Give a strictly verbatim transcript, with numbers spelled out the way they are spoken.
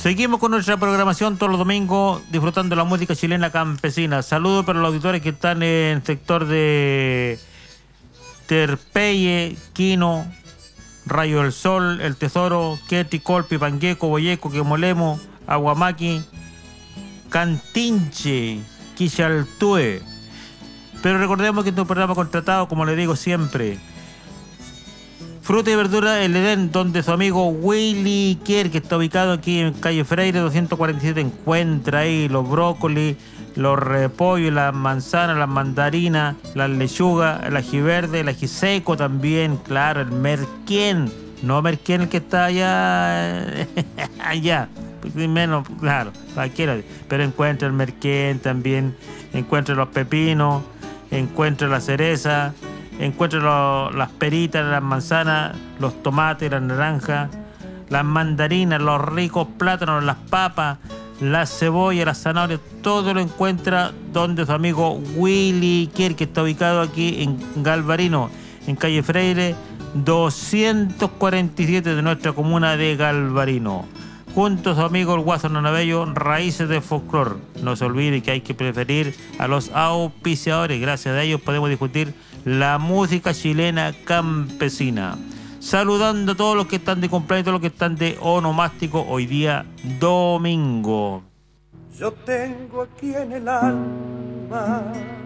Seguimos con nuestra programación todos los domingos, disfrutando la música chilena campesina. Saludos para los auditores que están en el sector de Terpeye, Quino, Rayo del Sol, El Tesoro, Queti, Colpi, Pangueco, Boyeco, Quemolemo, Aguamaki, Cantinche, Quichaltue. Pero recordemos que este es un programa contratado, como le digo siempre. Fruta y verdura El Edén, donde su amigo Willy Kier, que está ubicado aquí en calle Freire doscientos cuarenta y siete, encuentra ahí los brócolis, los repollos, las manzanas, las mandarinas, las lechugas, el ají verde, el ají seco también, claro, el merquén, no merquén el que está allá, allá, menos, claro, cualquiera, pero encuentra el merquén también, encuentra los pepinos, encuentra la cereza, encuentra lo, las peritas, las manzanas, los tomates, las naranjas, las mandarinas, los ricos plátanos, las papas, las cebollas, las zanahorias, todo lo encuentra donde su amigo Willy Kier, que está ubicado aquí en Galvarino, en calle Freire doscientos cuarenta y siete de nuestra comuna de Galvarino. Junto a su amigo el Guaso Nanabello, Raíces de Folclor. No se olvide que hay que preferir a los auspiciadores. Gracias a ellos podemos discutir la música chilena campesina. Saludando a todos los que están de cumpleaños, todos los que están de onomástico hoy día domingo. Yo tengo aquí en el alma